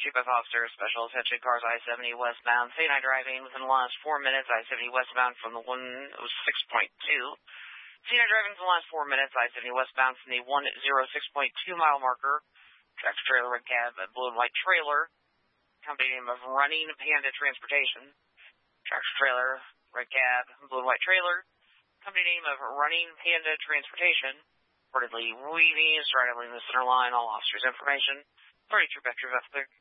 Chief of Officer, Special Attention Cars I-70 westbound. St. driving within the last 4 minutes, I-70 westbound from the 106.2. St. driving within the last 4 minutes, I-70 westbound from the 106.2 mile marker. Tractor trailer, red cab, blue and white trailer. Company name of Running Panda Transportation. Tractor trailer, red cab, blue and white trailer. Company name of Running Panda Transportation. Reportedly weaving, straddling the center line. All officers' information. 33 Vector,